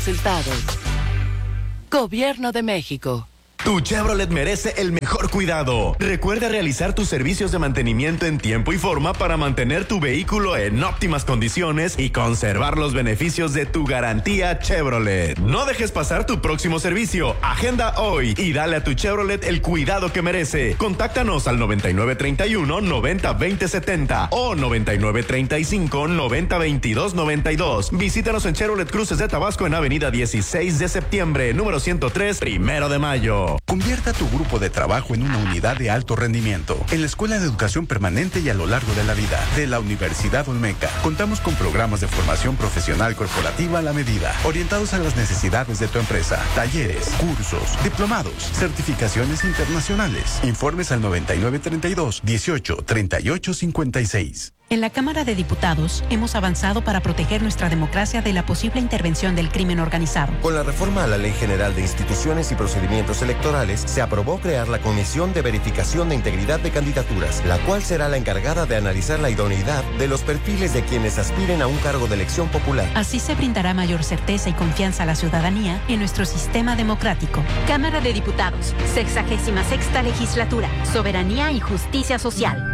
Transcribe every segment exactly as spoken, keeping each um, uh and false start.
Resultados. Gobierno de México. Tu Chevrolet merece el mejor cuidado. Recuerda realizar tus servicios de mantenimiento en tiempo y forma para mantener tu vehículo en óptimas condiciones y conservar los beneficios de tu garantía Chevrolet. No dejes pasar tu próximo servicio. Agenda hoy y dale a tu Chevrolet el cuidado que merece. Contáctanos al noventa y nueve treinta y uno noventa veinte setenta o noventa y nueve treinta y cinco noventa veintidós noventa y dos. Visítanos en Chevrolet Cruces de Tabasco en Avenida dieciséis de septiembre, número ciento tres, primero de mayo. Convierta tu grupo de trabajo en una unidad de alto rendimiento. En la Escuela de Educación Permanente y a lo largo de la vida de la Universidad Olmeca, contamos con programas de formación profesional corporativa a la medida, orientados a las necesidades de tu empresa, talleres, cursos, diplomados, certificaciones internacionales. Informes al noventa y nueve treinta y dos dieciocho treinta y ocho cincuenta y seis. En la Cámara de Diputados hemos avanzado para proteger nuestra democracia de la posible intervención del crimen organizado. Con la reforma a la Ley General de Instituciones y Procedimientos Electorales, se aprobó crear la Comisión de Verificación de Integridad de Candidaturas, la cual será la encargada de analizar la idoneidad de los perfiles de quienes aspiren a un cargo de elección popular. Así se brindará mayor certeza y confianza a la ciudadanía en nuestro sistema democrático. Cámara de Diputados, sexagésima sexta legislatura, soberanía y justicia social.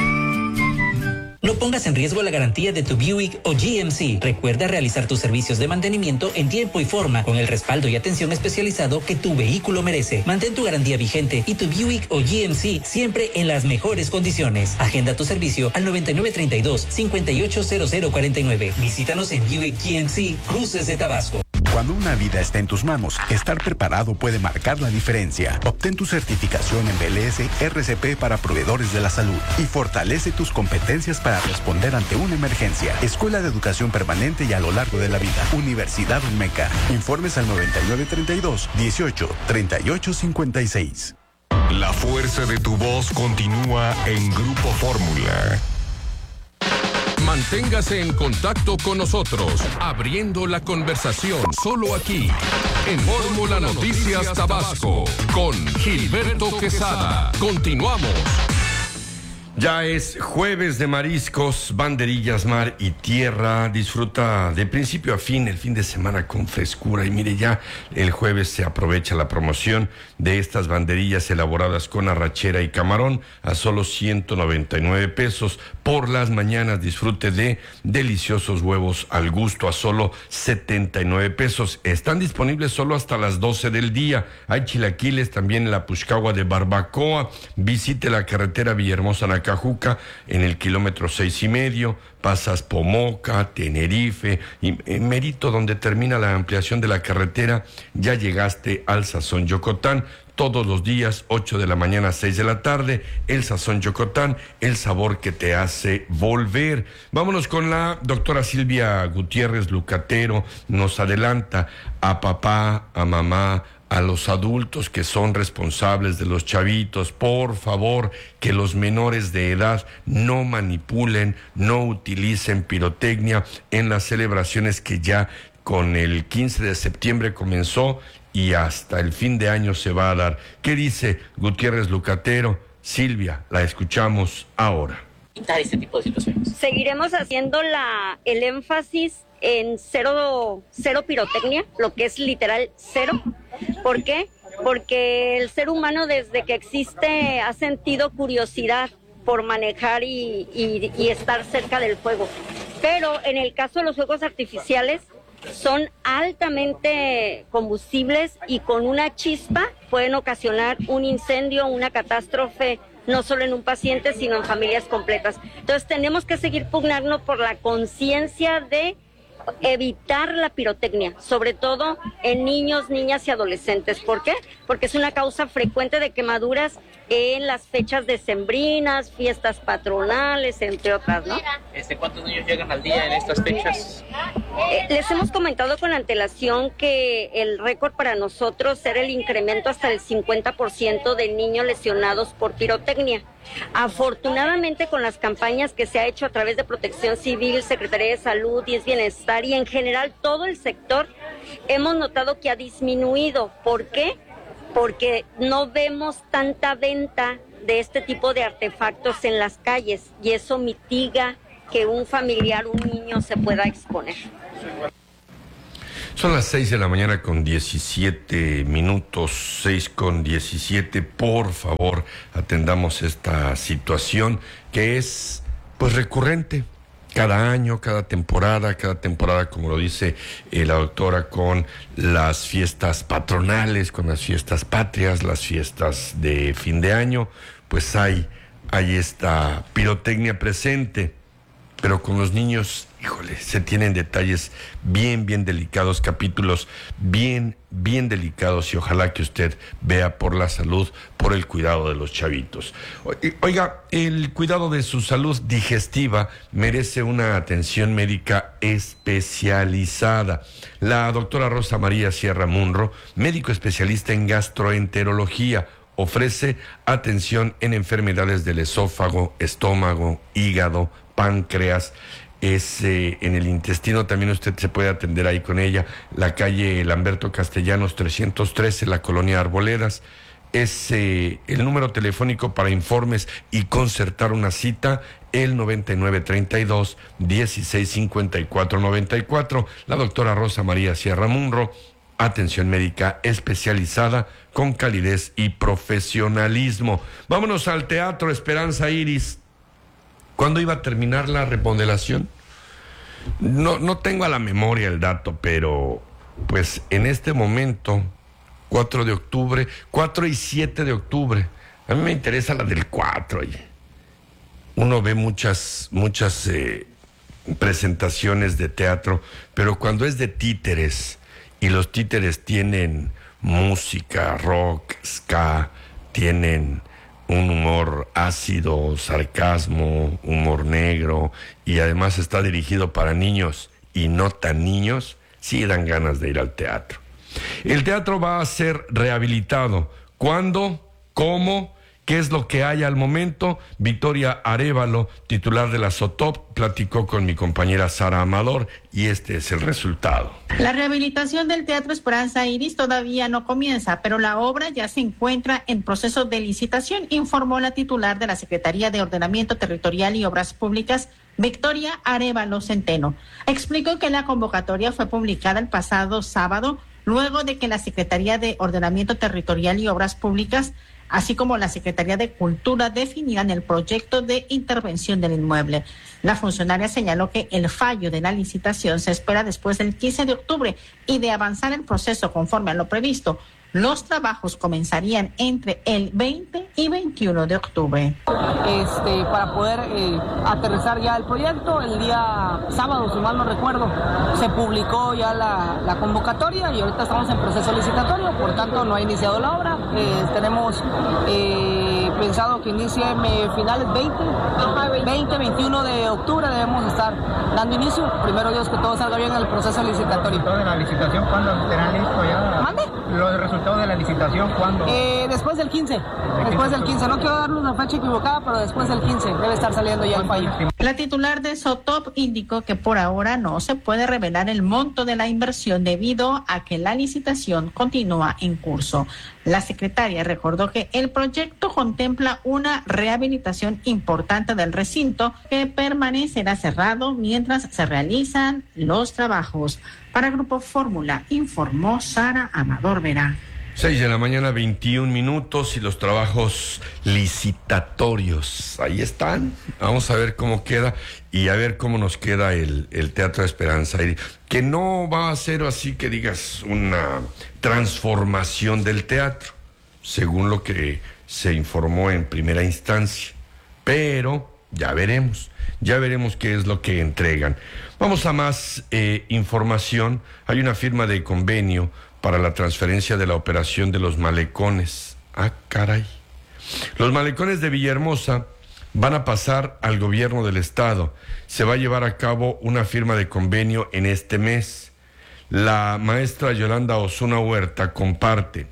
No pongas en riesgo la garantía de tu Buick o G M C. Recuerda realizar tus servicios de mantenimiento en tiempo y forma, con el respaldo y atención especializado que tu vehículo merece. Mantén tu garantía vigente y tu Buick o G M C siempre en las mejores condiciones. Agenda tu servicio al noventa y nueve treinta y dos cincuenta y ocho cero cero cuarenta y nueve. Visítanos en Buick G M C, Cruces de Tabasco. Cuando una vida está en tus manos, estar preparado puede marcar la diferencia. Obtén tu certificación en B L S R C P para proveedores de la salud y fortalece tus competencias para responder ante una emergencia. Escuela de Educación Permanente y a lo largo de la vida. Universidad Olmeca. Informes al noventa y nueve treinta y dos dieciocho treinta y ocho cincuenta y seis. La fuerza de tu voz continúa en Grupo Fórmula. Manténgase en contacto con nosotros, abriendo la conversación solo aquí, en Fórmula Noticias Tabasco, con Gilberto Quesada. Continuamos. Ya es jueves de mariscos, banderillas, mar y tierra. Disfruta de principio a fin el fin de semana con frescura. Y mire, ya el jueves se aprovecha la promoción de estas banderillas elaboradas con arrachera y camarón a solo ciento noventa y nueve pesos. Por las mañanas disfrute de deliciosos huevos al gusto a solo setenta y nueve pesos. Están disponibles solo hasta las doce del día. Hay chilaquiles también en la Puxcagua de Barbacoa. Visite la carretera Villahermosa Nacajuca en el kilómetro seis y medio. Pasas Pomoca, Tenerife y en Mérito, donde termina la ampliación de la carretera, ya llegaste al Sazón Yocotán. Todos los días, ocho de la mañana a seis de la tarde, el Sazón Yocotán, el sabor que te hace volver. Vámonos con la doctora Silvia Gutiérrez Lucatero. Nos adelanta a papá, a mamá, a los adultos que son responsables de los chavitos. Por favor, que los menores de edad no manipulen, no utilicen pirotecnia en las celebraciones que ya con el quince de septiembre comenzó y hasta el fin de año se va a dar. ¿Qué dice Gutiérrez Lucatero? Silvia, la escuchamos ahora. Este tipo de situaciones. Seguiremos haciendo la, el énfasis en cero, cero pirotecnia, lo que es literal cero. ¿Por qué? Porque el ser humano desde que existe ha sentido curiosidad por manejar y, y, y estar cerca del fuego. Pero en el caso de los fuegos artificiales, son altamente combustibles y con una chispa pueden ocasionar un incendio, una catástrofe, no solo en un paciente, sino en familias completas. Entonces tenemos que seguir pugnando por la conciencia de evitar la pirotecnia, sobre todo en niños, niñas y adolescentes. ¿Por qué? Porque es una causa frecuente de quemaduras en las fechas decembrinas, fiestas patronales, entre otras, ¿no? Este, ¿Cuántos niños llegan al día en estas fechas? Eh, les hemos comentado con antelación que el récord para nosotros era el incremento hasta el cincuenta por ciento de niños lesionados por pirotecnia. Afortunadamente, con las campañas que se ha hecho a través de Protección Civil, Secretaría de Salud y es Bienestar y en general todo el sector, hemos notado que ha disminuido. ¿Por qué? Porque no vemos tanta venta de este tipo de artefactos en las calles y eso mitiga que un familiar, un niño se pueda exponer. Son las seis de la mañana con diecisiete minutos, seis con diecisiete. Por favor, atendamos esta situación que es, pues, recurrente. Cada año, cada temporada, cada temporada, como lo dice eh, la doctora, con las fiestas patronales, con las fiestas patrias, las fiestas de fin de año, pues hay, hay esta pirotecnia presente. Pero con los niños, híjole, se tienen detalles bien, bien delicados, capítulos bien, bien delicados, y ojalá que usted vea por la salud, por el cuidado de los chavitos. Oiga, el cuidado de su salud digestiva merece una atención médica especializada. La doctora Rosa María Sierra Munro, médico especialista en gastroenterología, ofrece atención en enfermedades del esófago, estómago, hígado, páncreas. Es eh, en el intestino, también usted se puede atender ahí con ella. La calle Lamberto Castellanos trescientos trece, la colonia Arboledas. Es eh, el número telefónico para informes y concertar una cita, el noventa y nueve treinta y dos, dieciséis cincuenta y cuatro noventa y cuatro. La doctora Rosa María Sierra Munro, atención médica especializada con calidez y profesionalismo. Vámonos al Teatro Esperanza Iris. ¿Cuándo iba a terminar la remodelación? No, no tengo a la memoria el dato, pero pues en este momento, cuatro de octubre, cuatro y siete de octubre. A mí me interesa la del cuatro. Oye. Uno ve muchas, muchas eh, presentaciones de teatro, pero cuando es de títeres, y los títeres tienen música, rock, ska, tienen un humor ácido, sarcasmo, humor negro, y además está dirigido para niños y no tan niños, sí dan ganas de ir al teatro. El teatro va a ser rehabilitado. ¿Cuándo? ¿Cómo? ¿Qué es lo que hay al momento? Victoria Arévalo, titular de la SOTOP, platicó con mi compañera Sara Amador y este es el resultado. La rehabilitación del Teatro Esperanza Iris todavía no comienza, pero la obra ya se encuentra en proceso de licitación, informó la titular de la Secretaría de Ordenamiento Territorial y Obras Públicas, Victoria Arévalo Centeno. Explicó que la convocatoria fue publicada el pasado sábado, luego de que la Secretaría de Ordenamiento Territorial y Obras Públicas, así como la Secretaría de Cultura, definirán el proyecto de intervención del inmueble. La funcionaria señaló que el fallo de la licitación se espera después del quince de octubre y de avanzar el proceso conforme a lo previsto. Los trabajos comenzarían entre el veinte y veintiuno de octubre. Este, para poder eh, aterrizar ya el proyecto, el día sábado, si mal no recuerdo, se publicó ya la, la convocatoria y ahorita estamos en proceso licitatorio, por tanto no ha iniciado la obra. Eh, tenemos eh, pensado que inicie eh, finales veinte, veinte, veintiuno de octubre debemos estar dando inicio. Primero Dios que todo salga bien en el proceso licitatorio. ¿Todo de la licitación cuándo será listo ya? ¿Mande? Los resultados de la licitación, ¿cuándo? Eh, después del quince. Después del quince. No quiero darle una fecha equivocada, pero después del quince debe estar saliendo ya el fallo. La titular de SOTOP indicó que por ahora no se puede revelar el monto de la inversión debido a que la licitación continúa en curso. La secretaria recordó que el proyecto contempla una rehabilitación importante del recinto que permanecerá cerrado mientras se realizan los trabajos. Para Grupo Fórmula, informó Sara Amador Vera. Seis de la mañana, veintiún minutos, y los trabajos licitatorios, ahí están. Vamos a ver cómo queda y a ver cómo nos queda el, el Teatro de Esperanza, que no va a ser así que digas una transformación del teatro, según lo que se informó en primera instancia, pero ya veremos, ya veremos qué es lo que entregan. Vamos a más eh, información. Hay una firma de convenio para la transferencia de la operación de los malecones. Ah, caray. Los malecones de Villahermosa van a pasar al gobierno del estado. Se va a llevar a cabo una firma de convenio en este mes. La maestra Yolanda Osuna Huerta comparte.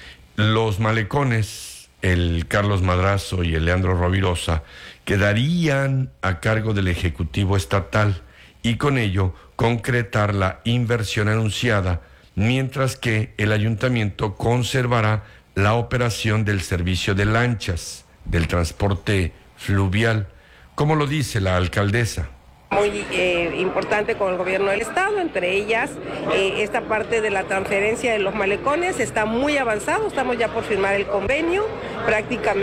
Los malecones, el Carlos Madrazo y el Leandro Rovirosa, quedarían a cargo del Ejecutivo Estatal y con ello concretar la inversión anunciada, mientras que el ayuntamiento conservará la operación del servicio de lanchas, del transporte fluvial, como lo dice la alcaldesa. Muy eh, importante con el gobierno del estado, entre ellas eh, esta parte de la transferencia de los malecones está muy avanzado, estamos ya por firmar el convenio prácticamente.